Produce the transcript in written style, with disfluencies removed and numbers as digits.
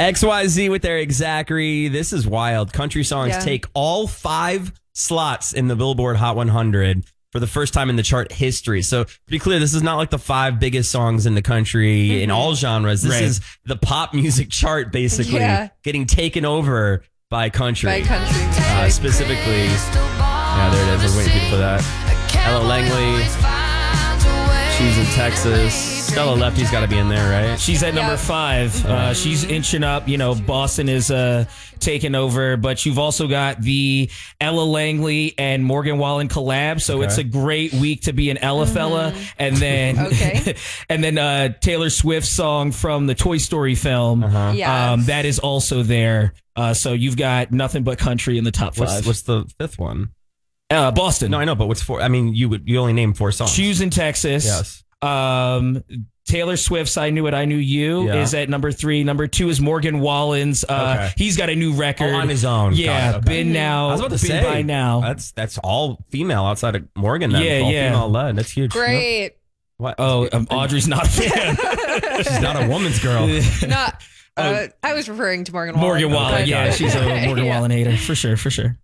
XYZ with their Zachary. This is wild. Country songs take all 5 slots in the Billboard Hot 100 for the first time in the chart history. So to be clear, this is not like the 5 biggest songs in the country in all genres. This is the pop music chart basically getting taken over by country. Specifically. Yeah, there it is. I was waiting for you to play that. Ella Langley. She's in Texas. Stella Lefty's got to be in there, right? She's at number 5. She's inching up. You know, Boston is taking over, but you've also got the Ella Langley and Morgan Wallen collab. So it's a great week to be an Ella fella. And then, and then Taylor Swift's song from the Toy Story film. That is also there. So you've got nothing but country in the top 5. What's the 5th one? Boston. No, I know, but what's 4? I mean, you only name 4 songs. Shoes in Texas. Yes. Taylor Swift's I Knew It, I Knew You is at number 3. Number 2 is Morgan Wallen's. He's got a new record. On his own. Yeah, Been Now. I was about to Been say, By Now. That's all female outside of Morgan. Then. All female led. That's huge. Great. What? Oh, Audrey's not a fan. She's not a woman's girl. I was referring to Morgan Wallen. Morgan Wallen, she's a Morgan Wallen hater, for sure.